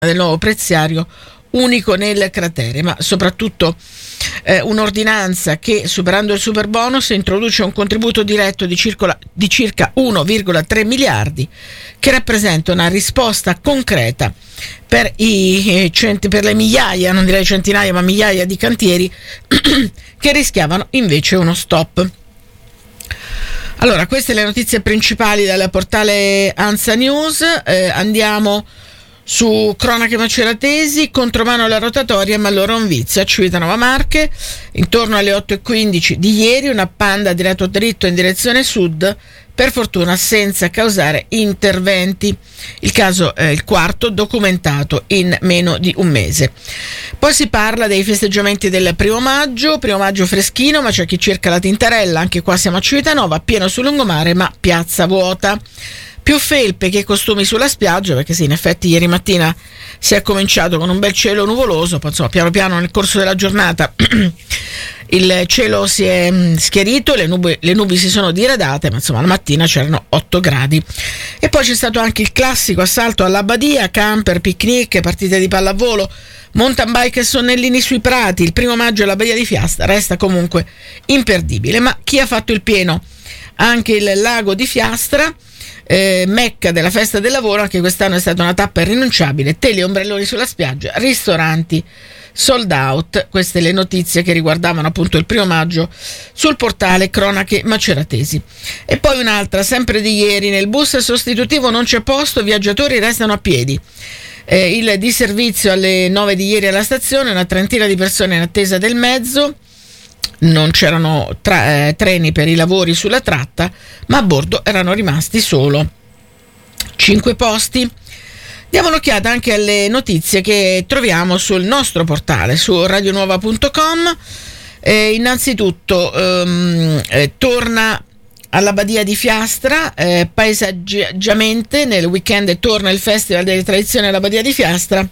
del nuovo preziario unico nel cratere, ma soprattutto un'ordinanza che, superando il superbonus, introduce un contributo diretto di circa 1,3 miliardi, che rappresenta una risposta concreta per le migliaia, non direi centinaia, ma migliaia di cantieri che rischiavano invece uno stop. Allora, queste le notizie principali dal portale ANSA News. Andiamo su cronache maceratesi. Contromano alla rotatoria, ma allora un vizio a Civitanova Marche. Intorno alle 8:15 di ieri una Panda diretto dritto in direzione sud, per fortuna senza causare interventi. Il caso è il quarto documentato in meno di un mese. Poi si parla dei festeggiamenti del primo maggio freschino, ma c'è chi cerca la tintarella. Anche qua siamo a Civitanova, pieno sul lungomare ma piazza vuota. Più felpe che costumi sulla spiaggia, perché sì, in effetti ieri mattina si è cominciato con un bel cielo nuvoloso, poi insomma piano piano nel corso della giornata il cielo si è schiarito, le nubi si sono diradate, ma insomma la mattina c'erano 8 gradi. E poi c'è stato anche il classico assalto all'Abbadia, camper, picnic, partite di pallavolo, mountain bike e sonnellini sui prati. Il primo maggio all'Abbadia di Fiastra resta comunque imperdibile, ma chi ha fatto il pieno? Anche il lago di Fiastra, mecca della festa del lavoro, anche quest'anno è stata una tappa irrinunciabile. Tele, ombrelloni sulla spiaggia, ristoranti sold out. Queste le notizie che riguardavano appunto il primo maggio sul portale Cronache Maceratesi. E poi un'altra, sempre di ieri: nel bus sostitutivo non c'è posto, viaggiatori restano a piedi. Il disservizio alle 9 di ieri alla stazione, una trentina di persone in attesa del mezzo. Non c'erano treni per i lavori sulla tratta, ma a bordo erano rimasti solo 5 posti. Diamo un'occhiata anche alle notizie che troviamo sul nostro portale, su radionuova.com. Innanzitutto torna all'Abbadia di Fiastra, paesaggiamente nel weekend torna il Festival delle Tradizioni all'Abbadia di Fiastra.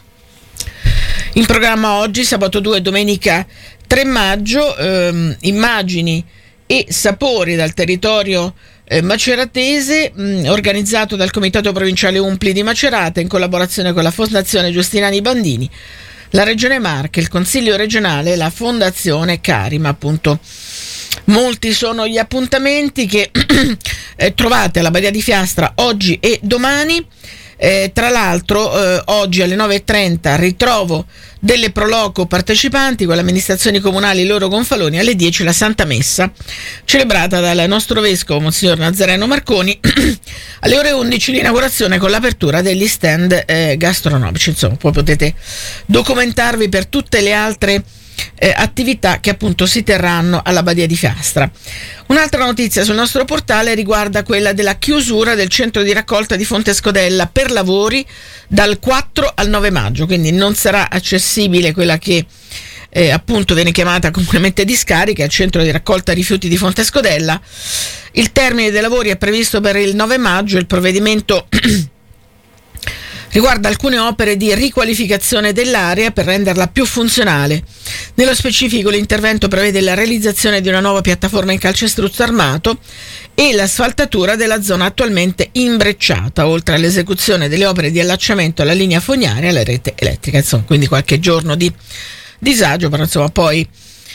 In programma oggi, sabato 2 e domenica 3 maggio, immagini e sapori dal territorio maceratese, organizzato dal Comitato Provinciale Umpli di Macerata in collaborazione con la Fondazione Giustinani Bandini, la Regione Marche, il Consiglio regionale e la Fondazione Carima, appunto. Molti sono gli appuntamenti che trovate all'Abbadia di Fiastra oggi e domani. Tra l'altro oggi alle 9:30 ritrovo delle proloco partecipanti con le amministrazioni comunali e i loro gonfaloni. Alle 10 la Santa Messa celebrata dal nostro vescovo Monsignor Nazareno Marconi. Alle ore 11 l'inaugurazione con l'apertura degli stand gastronomici. Insomma, poi potete documentarvi per tutte le altre attività che appunto si terranno all'Abbadia di Fiastra. Un'altra notizia sul nostro portale riguarda quella della chiusura del centro di raccolta di Fonte Scodella per lavori dal 4 al 9 maggio, quindi non sarà accessibile quella che appunto viene chiamata comunemente discarica, il centro di raccolta rifiuti di Fonte Scodella. Il termine dei lavori è previsto per il 9 maggio. Il provvedimento riguarda alcune opere di riqualificazione dell'area per renderla più funzionale. Nello specifico l'intervento prevede la realizzazione di una nuova piattaforma in calcestruzzo armato e l'asfaltatura della zona attualmente imbrecciata, oltre all'esecuzione delle opere di allacciamento alla linea fognaria e alla rete elettrica. Insomma, quindi qualche giorno di disagio, però insomma poi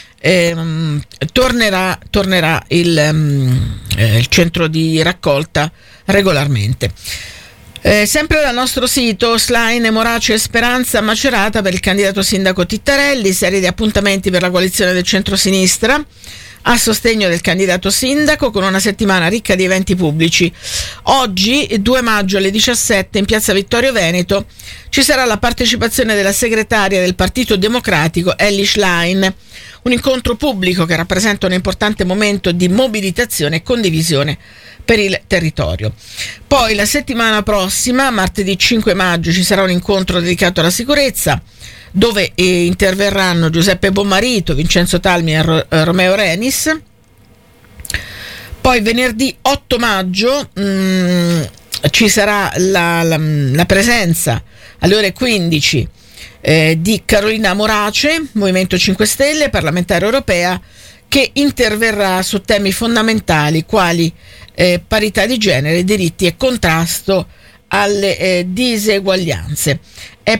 tornerà il centro di raccolta regolarmente. Sempre dal nostro sito, Schlein, Morace e Speranza Macerata per il candidato sindaco Tittarelli, serie di appuntamenti per la coalizione del centro-sinistra a sostegno del candidato sindaco, con una settimana ricca di eventi pubblici. Oggi, 2 maggio alle 17 in piazza Vittorio Veneto, ci sarà la partecipazione della segretaria del Partito Democratico Elly Schlein, un incontro pubblico che rappresenta un importante momento di mobilitazione e condivisione per il territorio. Poi la settimana prossima, martedì 5 maggio, ci sarà un incontro dedicato alla sicurezza, dove interverranno Giuseppe Bommarito, Vincenzo Talmi e Romeo Renis. Poi venerdì 8 maggio ci sarà la presenza alle ore 15 di Carolina Morace, Movimento 5 Stelle, parlamentare europea, che interverrà su temi fondamentali quali parità di genere, diritti e contrasto alle diseguaglianze.